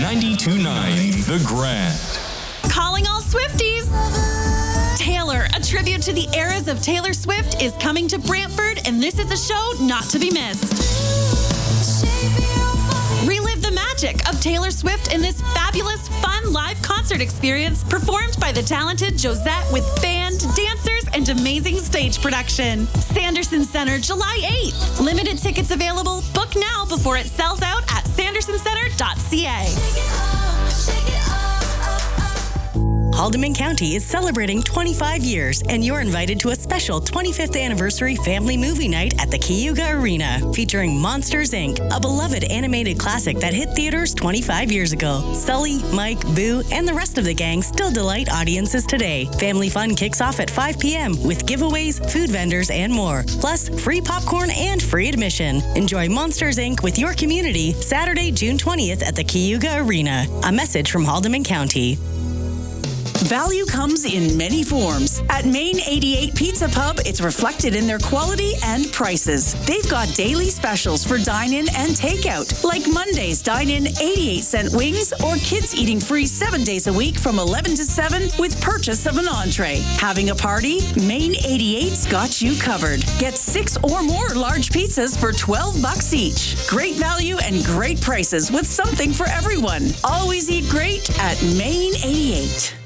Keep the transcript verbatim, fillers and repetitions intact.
ninety-two point nine The Grand. Calling all Swifties! Taylor, a tribute to the eras of Taylor Swift, is coming to Brantford, and this is a show not to be missed. Relive the magic of Taylor Swift in this fabulous, fun live concert experience performed by the talented Josette with band, dancers, and amazing stage production. Sanderson Center, July eighth. Limited tickets available. Book now before it sells out at sanderson center dot c a. Haldimand County is celebrating twenty-five years, and you're invited to a special twenty-fifth anniversary family movie night at the Cayuga Arena, featuring Monsters, Incorporated, a beloved animated classic that hit theaters twenty-five years ago. Sully, Mike, Boo, and the rest of the gang still delight audiences today. Family fun kicks off at five p.m. with giveaways, food vendors, and more. Plus, free popcorn and free admission. Enjoy Monsters, Incorporated with your community Saturday, June twentieth at the Cayuga Arena. A message from Haldimand County. Value comes in many forms. At Main eighty-eight Pizza Pub, it's reflected in their quality and prices. They've got daily specials for dine-in and takeout, like Monday's dine-in eighty-eight cent wings, or kids eating free seven days a week from eleven to seven with purchase of an entree. Having a party? Main eighty-eight's got you covered. Get six or more large pizzas for twelve bucks each. Great value and great prices with something for everyone. Always eat great at Main eighty-eight.